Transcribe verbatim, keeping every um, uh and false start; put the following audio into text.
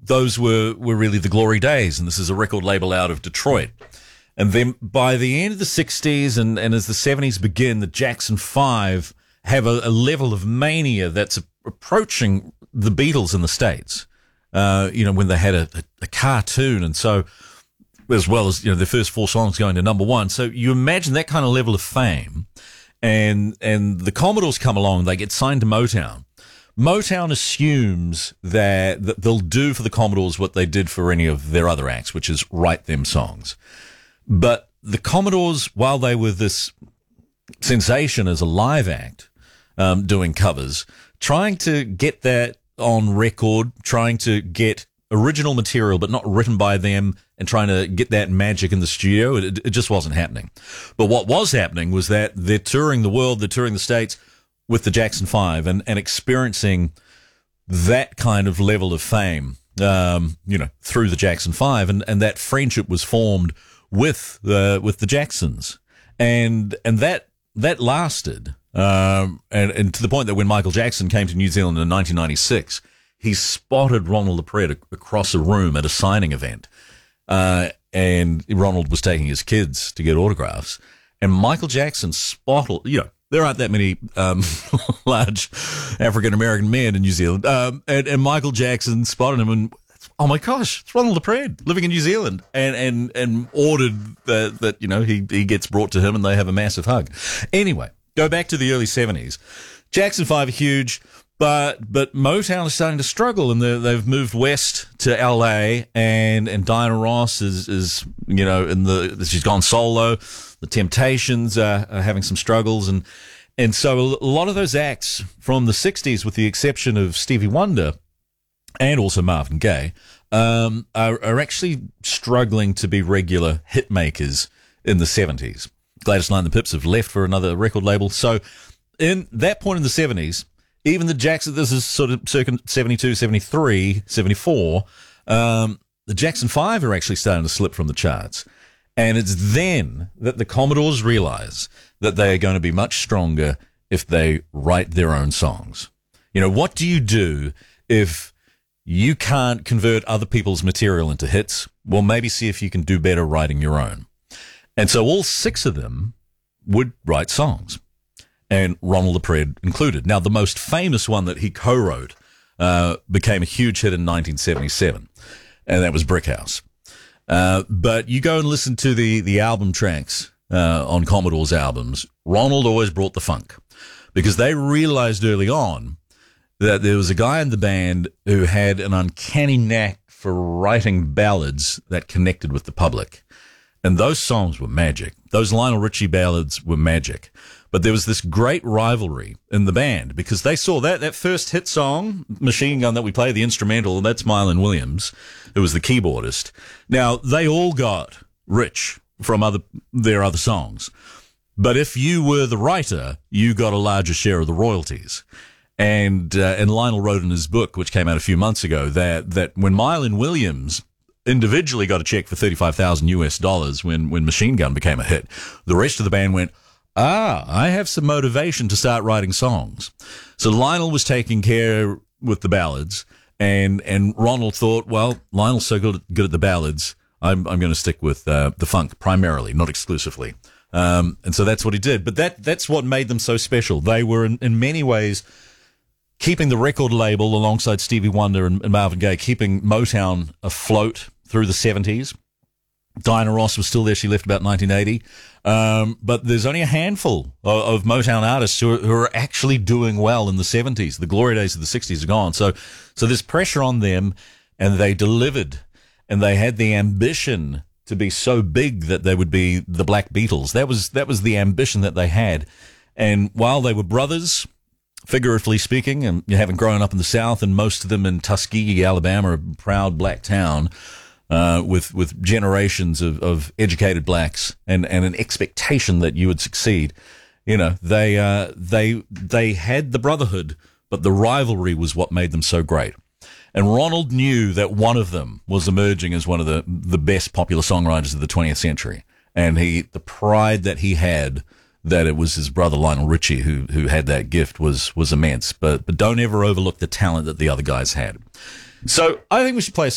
those were, were really the glory days, and this is a record label out of Detroit. And then by the end of the sixties and, and as the seventies begin, the Jackson Five have a, a level of mania that's approaching the Beatles in the States. Uh, you know, when they had a, a, a cartoon, and so, as well as, you know, their first four songs going to number one. So you imagine that kind of level of fame, and, and the Commodores come along, they get signed to Motown. Motown assumes that, that they'll do for the Commodores what they did for any of their other acts, which is write them songs. But the Commodores, while they were this sensation as a live act, um, doing covers, trying to get that on record, trying to get original material, but not written by them, and trying to get that magic in the studio, it, it just wasn't happening. But what was happening was that they're touring the world, they're touring the States with the Jackson Five, and, and experiencing that kind of level of fame, um, you know, through the Jackson Five, and, and that friendship was formed with the, with the Jacksons. And, and that, that lasted, um, and, and to the point that when Michael Jackson came to New Zealand in nineteen ninety-six, he spotted Ronald LaPrade across a room at a signing event. Uh, and Ronald was taking his kids to get autographs, and Michael Jackson spotted, you know, there aren't that many, um, large African-American men in New Zealand. Um, and, and Michael Jackson spotted him and, oh my gosh, it's Ronald LaPrade living in New Zealand, and, and, and ordered that, that, you know, he, he gets brought to him and they have a massive hug. Anyway, go back to the early seventies. Jackson Five are huge, but, but Motown is starting to struggle, and they've moved west to L A, and, and Diana Ross is, is, you know, in the, she's gone solo. The Temptations are, are having some struggles, and, and so a lot of those acts from the sixties, with the exception of Stevie Wonder, and also Marvin Gaye, um, are, are actually struggling to be regular hit makers in the seventies. Gladys Knight and the Pips have left for another record label. So in that point in the seventies, even the Jackson, this is sort of circa seventy-two, seventy-three, seventy-four, um, the Jackson Five are actually starting to slip from the charts. And it's then that the Commodores realize that they are going to be much stronger if they write their own songs. You know, what do you do if you can't convert other people's material into hits? Well, maybe see if you can do better writing your own. And so all six of them would write songs, and Ronald LaPrade included. Now, the most famous one that he co-wrote uh, became a huge hit in nineteen seventy-seven, and that was Brick House. Uh, but you go and listen to the, the album tracks uh, on Commodore's albums. Ronald always brought the funk, because they realized early on that there was a guy in the band who had an uncanny knack for writing ballads that connected with the public. And those songs were magic. Those Lionel Richie ballads were magic. But there was this great rivalry in the band, because they saw that, that first hit song, Machine Gun, that we play, the instrumental, that's Mylon Williams, who was the keyboardist. Now, they all got rich from other, their other songs. But if you were the writer, you got a larger share of the royalties. And, uh, and Lionel wrote in his book, which came out a few months ago, that, that when Mylon Williams individually got a check for thirty-five thousand US dollars when, when Machine Gun became a hit, the rest of the band went, ah, I have some motivation to start writing songs. So Lionel was taking care with the ballads, and, and Ronald thought, well, Lionel's so good, good at the ballads, I'm, I'm going to stick with, uh, the funk primarily, not exclusively. Um, and so that's what he did. But that, that's what made them so special. They were in, in many ways keeping the record label alongside Stevie Wonder and, and Marvin Gaye, keeping Motown afloat through the seventies. Diana Ross was still there. She left about nineteen eighty. Um, but there's only a handful of, of Motown artists who are, who are actually doing well in the seventies. The glory days of the sixties are gone. So, so there's pressure on them, and they delivered, and they had the ambition to be so big that they would be the Black Beatles. That was, that was the ambition that they had. And while they were brothers, figuratively speaking, and having grown up in the South, and most of them in Tuskegee, Alabama, a proud black town, uh, with, with generations of, of educated blacks, and, and an expectation that you would succeed. You know, they, uh, they, they had the brotherhood, but the rivalry was what made them so great. And Ronald knew that one of them was emerging as one of the, the best popular songwriters of the twentieth century. And he, the pride that he had that it was his brother Lionel Richie who, who had that gift was, was immense. But, but don't ever overlook the talent that the other guys had. So I think we should play a